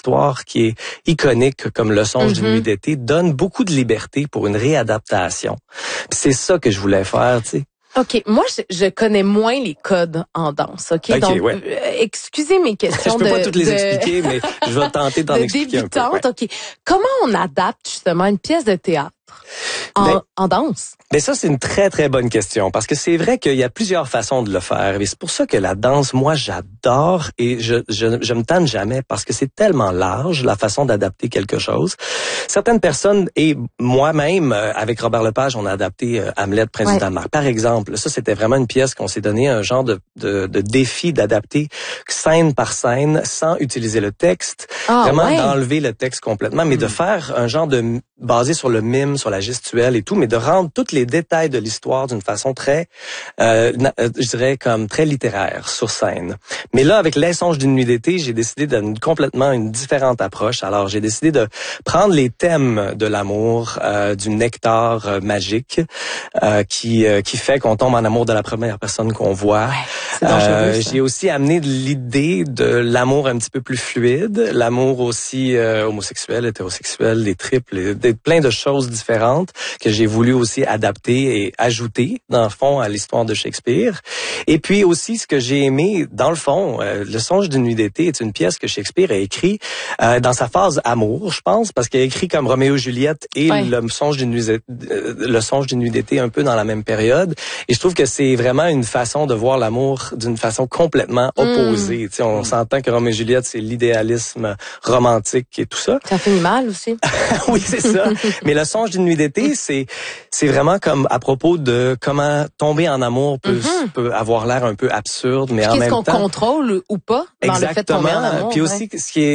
histoire qui est iconique comme Le songe d'une nuit d'été donne beaucoup de liberté pour une réadaptation. Puis c'est ça que je voulais faire, tu sais. OK, moi je connais moins les codes en danse, OK? Donc ouais. Excusez mes questions je peux pas toutes les expliquer, mais je vais tenter d'en expliquer un peu. Ouais. OK. Comment on adapte justement une pièce de théâtre en danse? Mais ça, c'est une très, très bonne question parce que c'est vrai qu'il y a plusieurs façons de le faire. Et c'est pour ça que la danse, moi, j'adore et je me tanne jamais parce que c'est tellement large, la façon d'adapter quelque chose. Certaines personnes et moi-même, avec Robert Lepage, on a adapté Hamlet, Prince du Danemark. Par exemple, ça, c'était vraiment une pièce qu'on s'est donné un genre de défi d'adapter scène par scène sans utiliser le texte. Vraiment d'enlever le texte complètement, mais de faire un genre de basé sur le mime, sur la gestuelle et tout, mais de rendre tous les détails de l'histoire d'une façon très, je dirais comme très littéraire sur scène. Mais là, avec Les songes d'une nuit d'été, j'ai décidé d'une complètement une différente approche. Alors, j'ai décidé de prendre les thèmes de l'amour, du nectar magique, qui fait qu'on tombe en amour de la première personne qu'on voit. J'ai aussi amené l'idée de l'amour un petit peu plus fluide, l'amour aussi homosexuel, hétérosexuel, les triples, plein de choses différentes que j'ai voulu aussi adapter et ajouter, dans le fond, à l'histoire de Shakespeare. Et puis aussi, ce que j'ai aimé, dans le fond, Le songe d'une nuit d'été est une pièce que Shakespeare a écrit dans sa phase amour, je pense, parce qu'il a écrit comme Roméo et Juliette et Le songe d'une nuit d'été un peu dans la même période. Et je trouve que c'est vraiment une façon de voir l'amour d'une façon complètement opposée. Tu sais, on s'entend que Roméo et Juliette, c'est l'idéalisme romantique et tout ça. Ça finit mal aussi. Oui, c'est ça. Mais Le songe d'une nuit d'été, c'est vraiment comme à propos de comment tomber en amour peut avoir l'air un peu absurde, mais en même temps... Qu'est-ce qu'on contrôle ou pas dans le fait de tomber en amour? Puis aussi,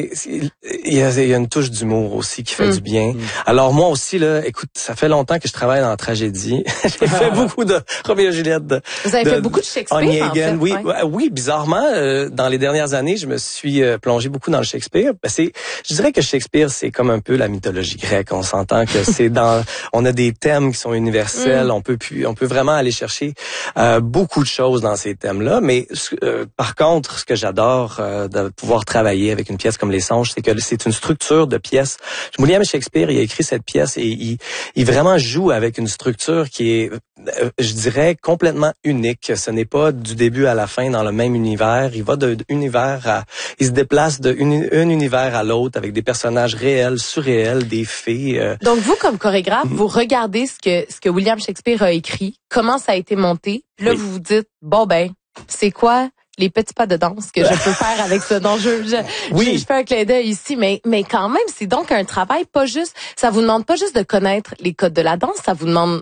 il y a une touche d'humour aussi qui fait du bien. Alors moi aussi, là, écoute, ça fait longtemps que je travaille dans la tragédie. J'ai fait beaucoup de Roméo et Juliette. Vous avez fait beaucoup de Shakespeare, en fait. Oui, bizarrement, dans les dernières années, je me suis plongé beaucoup dans le Shakespeare. Je dirais que Shakespeare, c'est comme un peu la mythologie grecque. On s'entend que on a des thèmes qui sont universels. On peut vraiment aller chercher beaucoup de choses dans ces thèmes-là. Mais par contre, ce que j'adore de pouvoir travailler avec une pièce comme Les Songes, c'est que c'est une structure de pièce. William Shakespeare, il a écrit cette pièce et il vraiment joue avec une structure qui est, je dirais, complètement unique. Ce n'est pas du début à la fin dans le même univers. Il va il se déplace d'un univers à l'autre avec des personnages réels, surréels, des fées. Donc vous, comme chorégraphe, vous regardez ce que William Shakespeare a écrit, comment ça a été monté. Là, vous vous dites, bon ben, c'est quoi les petits pas de danse que je peux faire avec ça? Donc je fais un clin d'œil ici, mais quand même, c'est donc un travail ça vous demande pas juste de connaître les codes de la danse, ça vous demande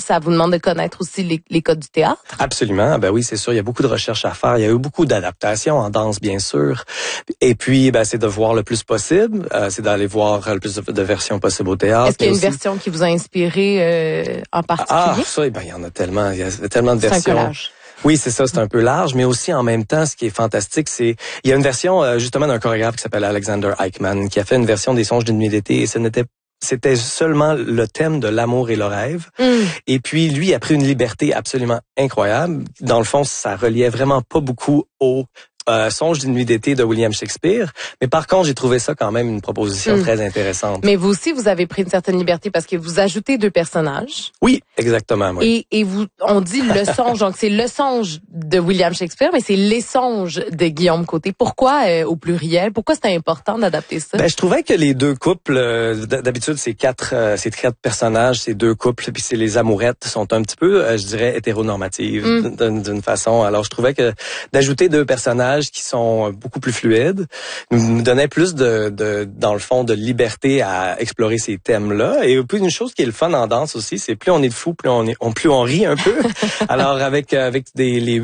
de connaître aussi les codes du théâtre? Absolument. Ben oui, c'est sûr. Il y a beaucoup de recherches à faire. Il y a eu beaucoup d'adaptations en danse, bien sûr. Et puis, c'est de voir le plus possible. C'est d'aller voir le plus de versions possibles au théâtre. Est-ce qu'il y a une version qui vous a inspiré en particulier? Ça, il y en a tellement. Il y a tellement de versions. C'est un collage. Oui, c'est ça, c'est un peu large, mais aussi en même temps, ce qui est fantastique, il y a une version justement d'un chorégraphe qui s'appelle Alexander Eichmann, qui a fait une version des Songes d'une nuit d'été, et c'était seulement le thème de l'amour et le rêve. Et puis, lui a pris une liberté absolument incroyable. Dans le fond, ça reliait vraiment pas beaucoup au Songe d'une nuit d'été de William Shakespeare. Mais par contre, j'ai trouvé ça quand même une proposition très intéressante. Mais vous aussi, vous avez pris une certaine liberté parce que vous ajoutez 2 personnages. Oui, exactement. Oui. Et on dit le songe, donc c'est le songe de William Shakespeare, mais c'est les songes de Guillaume Côté. Pourquoi au pluriel? Pourquoi c'était important d'adapter ça? Je trouvais que les 2 couples, d'habitude, c'est 4 personnages, c'est 2 couples, puis c'est les amourettes sont un petit peu, je dirais, hétéronormatives d'une façon. Alors, je trouvais que d'ajouter 2 personnages qui sont beaucoup plus fluides nous donnait plus dans le fond, de liberté à explorer ces thèmes-là. Et puis, une chose qui est le fun en danse aussi, c'est plus on est de fou, plus on rit un peu. Alors, avec les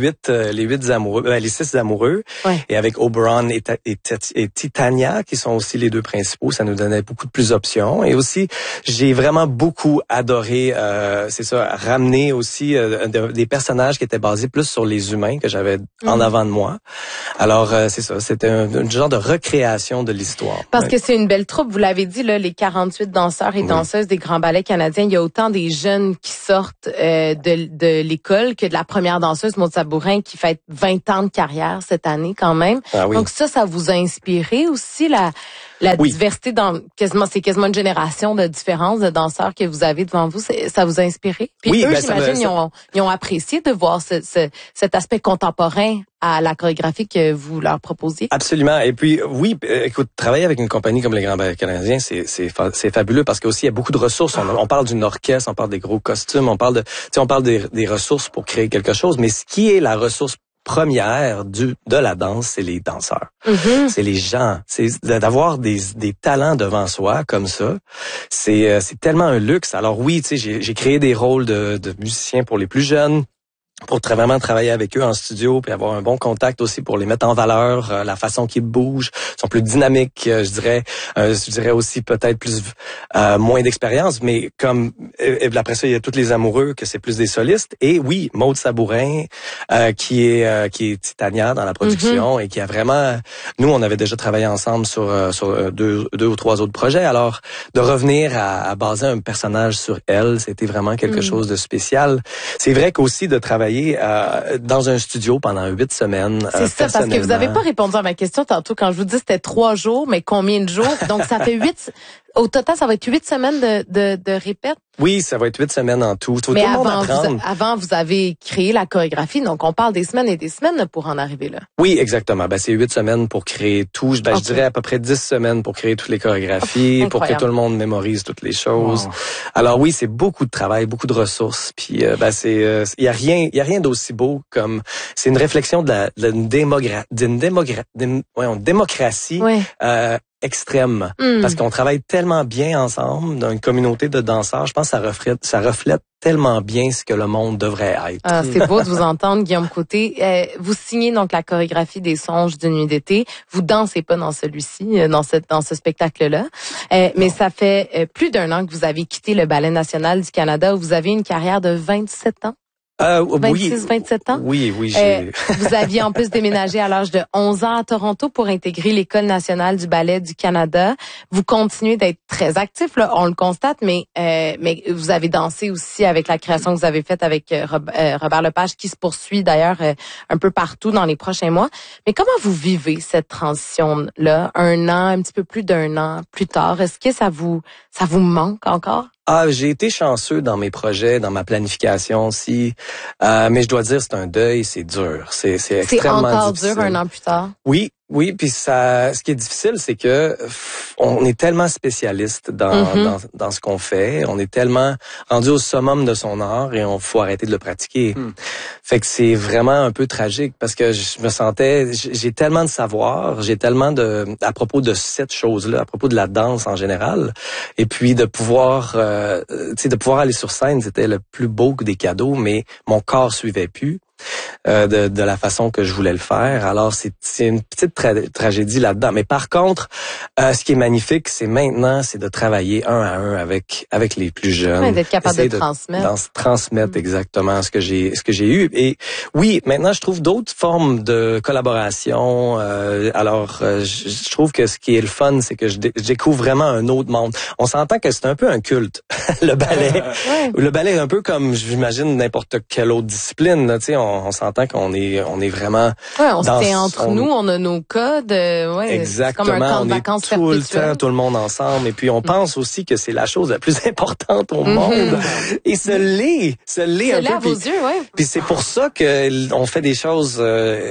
8 amoureux, les 6 amoureux, et avec Oberon et Titania, qui sont aussi les 2 principaux, ça nous donnait beaucoup de plus d'options. Et aussi, j'ai vraiment beaucoup adoré, ramener aussi des personnages qui étaient basés plus sur les humains que j'avais en avant de moi. Alors, c'est ça, c'était un genre de recréation de l'histoire. Parce que c'est une belle troupe, vous l'avez dit, là, les 48 danseurs et danseuses des grands ballets canadiens. Il y a autant des jeunes qui sortent de l'école que de la première danseuse, Maud Sabourin, qui fait 20 ans de carrière cette année quand même. Donc ça vous a inspiré aussi La diversité dans c'est quasiment une génération de différence de danseurs que vous avez devant vous. Ça vous a inspiré? Puis eux, j'imagine, ils ont apprécié de voir cet aspect contemporain à la chorégraphie que vous leur proposiez. Absolument. Et puis, oui, écoute, travailler avec une compagnie comme les Grands Ballets Canadiens, c'est fabuleux parce qu'aussi, il y a beaucoup de ressources. On parle d'une orchestre, on parle des gros costumes, on parle des ressources pour créer quelque chose. Mais ce qui est la ressource première de la danse, c'est les danseurs. Mm-hmm. C'est les gens. C'est d'avoir des talents devant soi comme ça. C'est tellement un luxe. Alors oui, tu sais, j'ai créé des rôles de musiciens pour les plus jeunes, pour vraiment travailler avec eux en studio, puis avoir un bon contact aussi pour les mettre en valeur, la façon qu'ils bougent, sont plus dynamiques, je dirais aussi peut-être plus moins d'expérience, mais comme après ça il y a tous les amoureux que c'est plus des solistes, et oui, Maude Sabourin qui est Titania dans la production, et qui a vraiment, nous on avait déjà travaillé ensemble sur deux ou trois autres projets, alors de revenir à baser un personnage sur elle, c'était vraiment quelque chose de spécial. C'est vrai qu'aussi de travailler dans un studio pendant 8 semaines. C'est ça, parce que vous n'avez pas répondu à ma question tantôt quand je vous dis c'était 3 jours, mais combien de jours? Donc, ça fait 8... Au total, ça va être 8 semaines de répète? Oui, ça va être 8 semaines en tout. Mais avant, vous avez créé la chorégraphie, donc on parle des semaines et des semaines pour en arriver là. Oui, exactement. C'est 8 semaines pour créer tout. Je dirais à peu près 10 semaines pour créer toutes les chorégraphies, pour que tout le monde mémorise toutes les choses. Wow. Alors oui, c'est beaucoup de travail, beaucoup de ressources. Puis il y a rien d'aussi beau comme c'est une réflexion d'une démocratie. Oui. Extrême, parce qu'on travaille tellement bien ensemble dans une communauté de danseurs. Je pense que ça reflète tellement bien ce que le monde devrait être. Ah, c'est beau de vous entendre, Guillaume Côté. Vous signez donc la chorégraphie des Songes d'une nuit d'été. Vous dansez pas dans celui-ci, dans ce spectacle-là. Mais ça fait plus d'1 an que vous avez quitté le Ballet national du Canada, où vous avez une carrière de 27 ans. 27 ans? Oui. Vous aviez en plus déménagé à l'âge de 11 ans à Toronto pour intégrer l'École nationale du ballet du Canada. Vous continuez d'être très actif, là, on le constate, mais vous avez dansé aussi avec la création que vous avez faite avec Robert Lepage, qui se poursuit d'ailleurs un peu partout dans les prochains mois. Mais comment vous vivez cette transition-là, 1 an, un petit peu plus d'1 an plus tard? Est-ce que ça vous manque encore? J'ai été chanceux dans mes projets, dans ma planification aussi, mais je dois dire c'est un deuil, c'est dur, c'est extrêmement encore difficile. Dur 1 an plus tard. Oui, puis ce qui est difficile, c'est que on est tellement spécialiste dans ce qu'on fait, on est tellement rendu au summum de son art et faut arrêter de le pratiquer. Fait que c'est vraiment un peu tragique parce que je me sentais, j'ai tellement de savoir, j'ai tellement à propos de cette chose-là, à propos de la danse en général, et puis de pouvoir, de pouvoir aller sur scène, c'était le plus beau des cadeaux, mais mon corps suivait plus. De la façon que je voulais le faire. Alors, c'est une petite tragédie là-dedans. Mais par contre, ce qui est magnifique, c'est de travailler 1 à 1 avec les plus jeunes. Ouais, d'être capable de transmettre. Transmettre exactement ce que j'ai eu. Et oui, maintenant, je trouve d'autres formes de collaboration. Je trouve que ce qui est le fun, c'est que je découvre vraiment un autre monde. On s'entend que c'est un peu un culte, le ballet. Le ballet est un peu comme, j'imagine, n'importe quelle autre discipline. Tu sais, on s'entend qu'on est vraiment. Ouais, on se tient entre nous, on a nos codes. Exactement. C'est comme un camp de vacances perpétuel. Tout le temps, tout le monde ensemble. Et puis on pense aussi que c'est la chose la plus importante au monde. Et ce l'est un peu. À vos yeux, ouais. Puis c'est pour ça que on fait des choses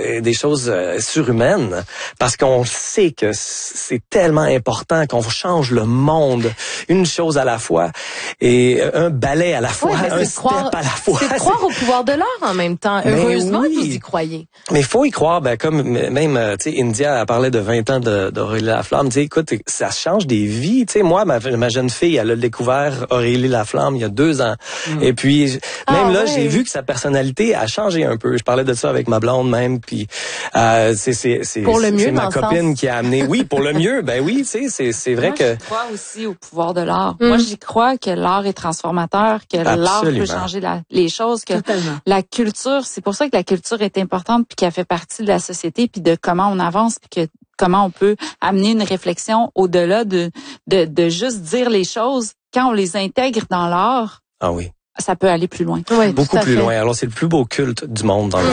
surhumaines, parce qu'on sait que c'est tellement important qu'on change le monde, une chose à la fois, et un ballet à la fois, un step à la fois. C'est de croire au pouvoir de l'art en même temps. Heureusement que vous y croyez. Mais il faut y croire, comme même, tu sais, India a parlé de 20 ans d'Aurélie Laflamme. Tu sais, écoute, ça change des vies. Tu sais, moi, ma jeune fille, elle a découvert Aurélie Laflamme il y a 2 ans. Et puis, même là, j'ai vu que sa personnalité a changé un peu. Je parlais de ça avec ma blonde même. Puis, c'est pour le mieux, c'est ma copine qui a amené. Oui, pour le mieux. Ben oui, tu sais, c'est vrai que. Je crois aussi au pouvoir de l'art. Moi, j'y crois que l'art est transformateur, que l'art peut changer les choses, que la culture, c'est pour ça que la culture est importante, puis qu'elle fait partie de la société, puis de comment on avance, puis que comment on peut amener une réflexion au-delà de juste dire les choses. Quand on les intègre dans l'art, ah oui, ça peut aller plus loin. Oui, beaucoup plus loin. Alors, c'est le plus beau culte du monde dans le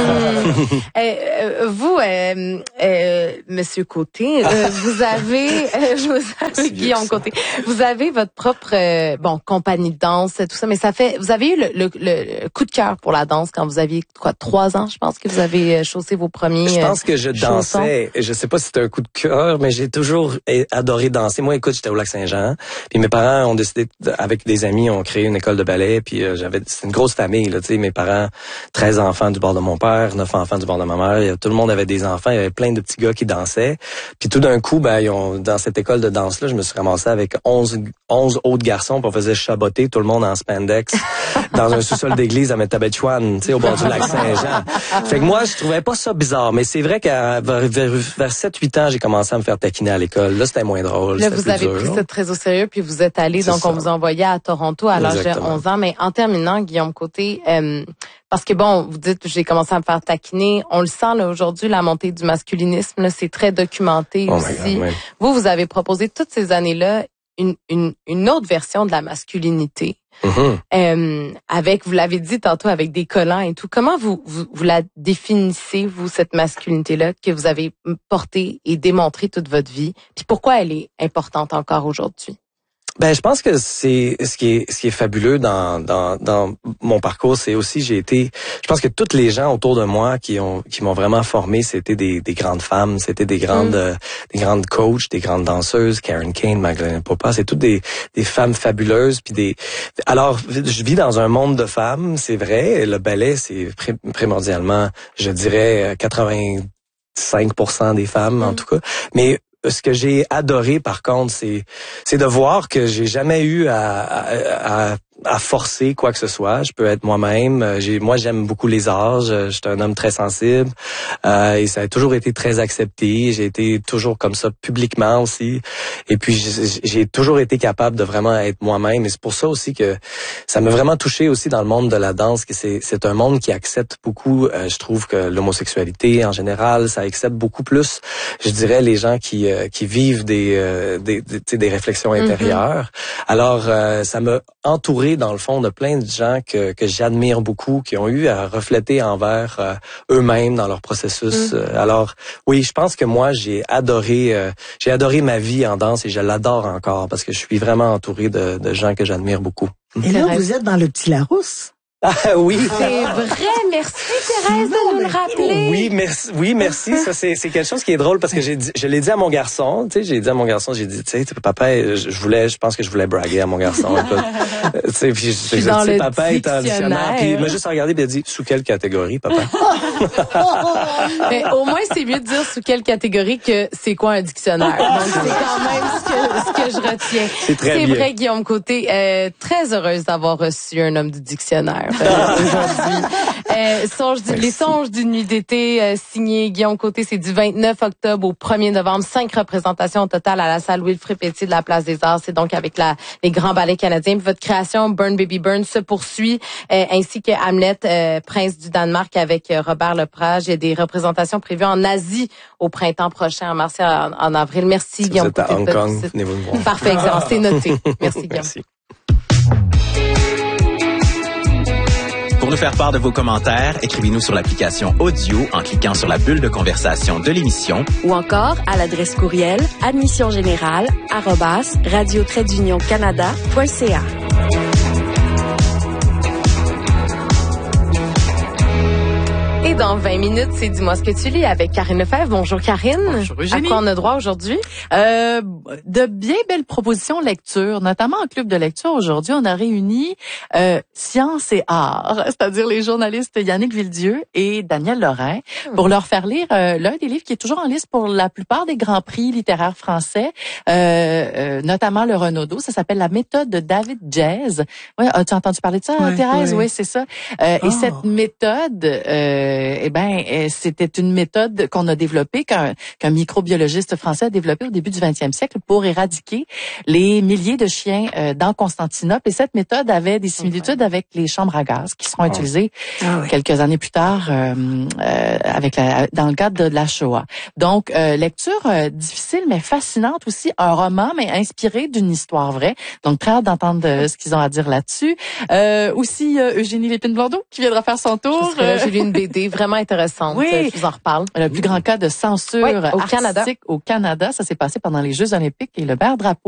fond. Vous, Monsieur Côté, vous avez, Guillaume Côté, vous avez votre propre, compagnie de danse, tout ça, mais vous avez eu le coup de cœur pour la danse quand vous aviez, 3 ans, je pense que vous avez chaussé vos premiers. Je pense que je dansais, je sais pas si c'était un coup de cœur, mais j'ai toujours adoré danser. Moi, écoute, j'étais au Lac-Saint-Jean, puis mes parents ont décidé, avec des amis, ont créé une école de ballet, puis c'est une grosse famille, là, tu sais, mes parents, 13 enfants du bord de mon père, 9 enfants du bord de ma mère, tout le monde avait des enfants, il y avait plein de petits gars qui dansaient, puis tout d'un coup, dans cette école de danse-là, je me suis ramassé avec 11 autres garçons, puis on faisait chaboter tout le monde en spandex dans un sous-sol d'église à Métabetchouane, tu sais, au bord du Lac-Saint-Jean. Fait que moi, je trouvais pas ça bizarre, mais c'est vrai qu'à vers 7-8 ans, j'ai commencé à me faire taquiner à l'école. Là, c'était moins drôle. Là, vous avez pris ça très au sérieux, puis vous êtes allé, donc on vous envoyait à Toronto à l'âge de 11 ans. Mais en terminant, Guillaume Côté, parce que vous dites, j'ai commencé à me faire taquiner. On le sent là aujourd'hui, la montée du masculinisme, là, c'est très documenté aussi. God, oui. Vous avez proposé toutes ces années-là une autre version de la masculinité. Avec, vous l'avez dit tantôt, avec des collants et tout. Comment vous la définissez, vous, cette masculinité-là que vous avez portée et démontrée toute votre vie? Puis pourquoi elle est importante encore aujourd'hui? Ben, je pense que c'est ce qui est fabuleux dans mon parcours, c'est aussi je pense que toutes les gens autour de moi qui m'ont vraiment formé, c'était des grandes femmes, c'était des grandes coachs, des grandes danseuses, Karen Kane, Magdalena Popa, c'est toutes des femmes fabuleuses, puis alors je vis dans un monde de femmes, c'est vrai, le ballet c'est primordialement, je dirais 85% des femmes en tout cas, mais ce que j'ai adoré, par contre, c'est de voir que j'ai jamais eu à forcer quoi que ce soit. Je peux être moi-même. Moi, j'aime beaucoup les arts. Je suis un homme très sensible. Et ça a toujours été très accepté. J'ai été toujours comme ça publiquement aussi. Et puis, j'ai toujours été capable de vraiment être moi-même. Et c'est pour ça aussi que ça m'a vraiment touché aussi dans le monde de la danse, que c'est un monde qui accepte beaucoup, je trouve que l'homosexualité en général, ça accepte beaucoup plus, je dirais, les gens qui vivent des réflexions intérieures. Alors, ça m'a entouré dans le fond de plein de gens que j'admire beaucoup, qui ont eu à refléter envers eux-mêmes dans leur processus. Alors oui, je pense que moi j'ai adoré ma vie en danse et je l'adore encore parce que je suis vraiment entouré de gens que j'admire beaucoup. Et là, vous êtes dans le Petit Larousse. Ah oui. C'est vrai, merci Thérèse de nous le rappeler. Oui, merci. Ça c'est quelque chose qui est drôle parce que je l'ai dit à mon garçon, tu sais, j'ai dit, tu sais, papa, je pense que je voulais braguer à mon garçon. Tu sais, puis j'ai dit, papa est en dictionnaire. Puis il m'a juste regardé et il a dit, sous quelle catégorie, papa? Mais au moins c'est mieux de dire sous quelle catégorie que c'est quoi un dictionnaire. Donc c'est quand même ce que je retiens. C'est vrai, Guillaume Côté, très heureuse d'avoir reçu un homme du dictionnaire. Aujourd'hui. Les songes d'une nuit d'été, signé Guillaume Côté, c'est du 29 octobre au 1er novembre. 5 représentations au total à la salle Wilfrid Pelletier de la Place des Arts. C'est donc avec les grands ballets canadiens. Puis votre création, Burn Baby Burn, se poursuit, ainsi que Hamlet, Prince du Danemark avec Robert Lepage. Il y a des représentations prévues en Asie au printemps prochain, en mars et en avril. Merci, si Guillaume Côté. Vous êtes à Hong Kong, venez vous voir. Parfait, excellent. C'est noté. Merci, Guillaume. Merci. Pour nous faire part de vos commentaires, écrivez-nous sur l'application Audio en cliquant sur la bulle de conversation de l'émission ou encore à l'adresse courriel admissiongénérale@radio-canada.ca. Et dans 20 minutes, c'est Dis-moi ce que tu lis avec Karine Lefebvre. Bonjour Karine. Bonjour Eugénie. À quoi on a droit aujourd'hui? De bien belles propositions lecture, notamment en club de lecture. Aujourd'hui, on a réuni Science et Art, c'est-à-dire les journalistes Yannick Villedieu et Daniel Lorrain, pour leur faire lire l'un des livres qui est toujours en liste pour la plupart des grands prix littéraires français, notamment le Renaudot. Ça s'appelle La méthode de David Jazz. Ouais, as-tu entendu parler de ça, Thérèse? Oui, c'est ça. Et cette méthode c'était une méthode qu'on a développée, qu'un microbiologiste français a développée au début du 20e siècle pour éradiquer les milliers de chiens dans Constantinople. Et cette méthode avait des similitudes avec les chambres à gaz qui seront utilisées quelques années plus tard dans le cadre de la Shoah. Donc, lecture difficile mais fascinante aussi, un roman mais inspiré d'une histoire vraie. Donc, très hâte d'entendre ce qu'ils ont à dire là-dessus. Aussi, Eugénie Lépine-Blondeau qui viendra faire son tour. J'ai lu une BD vraiment intéressante. Oui. Je vous en reparle. Le plus grand cas de censure au Canada. artistique au Canada. Ça s'est passé pendant les Jeux olympiques et le Vert Drapeau.